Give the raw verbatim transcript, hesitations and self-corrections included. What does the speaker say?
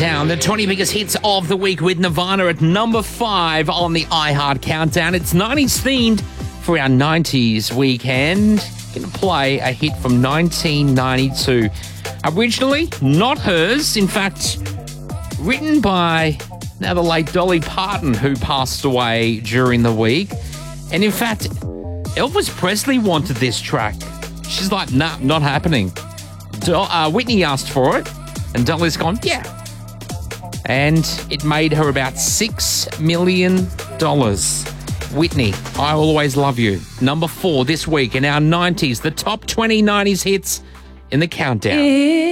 Countdown, the twenty biggest hits of the week with Nirvana at number five on the iHeart Countdown. It's nineties themed for our nineties weekend. Going to play a hit from nineteen ninety-two. Originally, not hers. In fact, written by now the late Dolly Parton, who passed away during the week. And in fact, Elvis Presley wanted this track. She's like, nah, not happening. Do- uh, Whitney asked for it, and Dolly's gone, yeah. And it made her about six million dollars. Whitney, I Will Always Love You. Number four this week in our nineties, the top twenty nineties hits in the countdown.